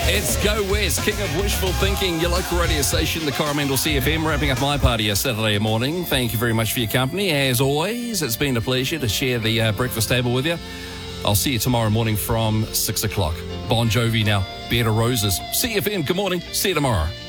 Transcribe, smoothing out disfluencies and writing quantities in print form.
It's Go West, King of Wishful Thinking, your local radio station, the Coromandel CFM, wrapping up my party Saturday morning. Thank you very much for your company. As always, it's been a pleasure to share the breakfast table with you. I'll see you tomorrow morning from 6 o'clock. Bon Jovi now, Bed of Roses. CFM, good morning. See you tomorrow.